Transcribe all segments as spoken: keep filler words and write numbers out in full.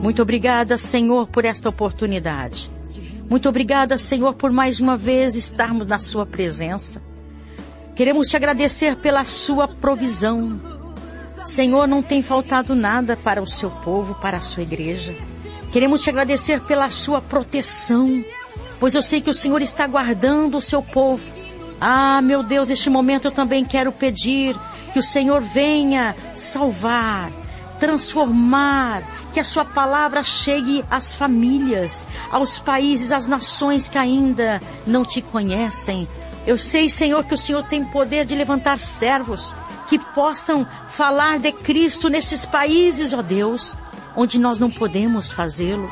Muito obrigada, Senhor, por esta oportunidade. Muito obrigada, Senhor, por mais uma vez estarmos na sua presença. Queremos te agradecer pela sua provisão. Senhor, não tem faltado nada para o seu povo, para a sua igreja. Queremos te agradecer pela sua proteção, pois eu sei que o Senhor está guardando o seu povo. Ah, meu Deus, neste momento eu também quero pedir que o Senhor venha salvar, transformar, que a sua palavra chegue às famílias, aos países, às nações que ainda não te conhecem. Eu sei, Senhor, que o Senhor tem poder de levantar servos que possam falar de Cristo nesses países, ó Deus, onde nós não podemos fazê-lo.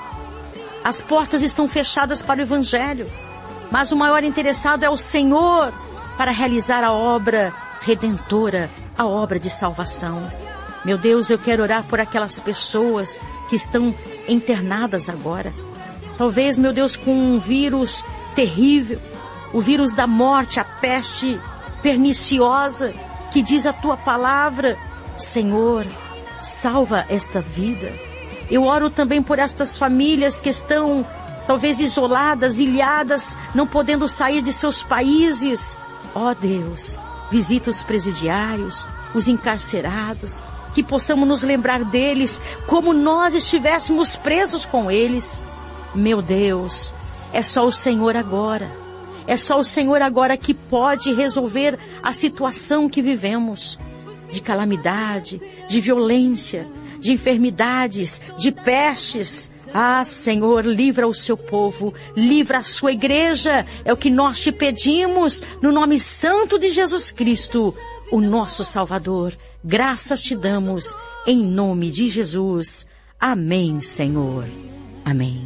As portas estão fechadas para o Evangelho, mas o maior interessado é o Senhor para realizar a obra redentora, a obra de salvação. Meu Deus, eu quero orar por aquelas pessoas que estão internadas agora. Talvez, meu Deus, com um vírus terrível, o vírus da morte, a peste perniciosa, que diz a tua palavra. Senhor, salva esta vida. Eu oro também por estas famílias que estão talvez isoladas, ilhadas, não podendo sair de seus países. Ó Deus, visita os presidiários, os encarcerados, que possamos nos lembrar deles como nós estivéssemos presos com eles. Meu Deus, é só o Senhor agora. É só o Senhor agora que pode resolver a situação que vivemos, de calamidade, de violência, de enfermidades, de pestes. Ah, Senhor, livra o seu povo, livra a sua igreja. É o que nós te pedimos, no nome santo de Jesus Cristo, o nosso Salvador. Graças te damos, em nome de Jesus. Amém, Senhor. Amém.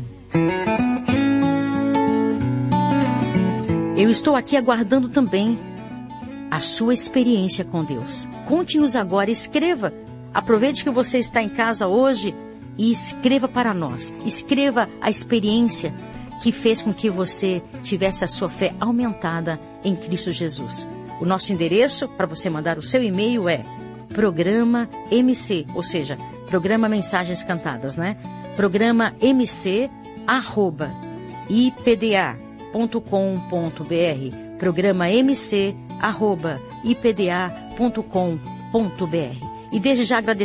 Eu estou aqui aguardando também a sua experiência com Deus. Conte-nos agora, escreva. Aproveite que você está em casa hoje e escreva para nós. Escreva a experiência que fez com que você tivesse a sua fé aumentada em Cristo Jesus. O nosso endereço para você mandar o seu e-mail é Programa M C, ou seja, Programa Mensagens Cantadas, né? Programa mc arroba ipda ponto com ponto br. Programa mc arroba ipda ponto com ponto br. E desde já agradecer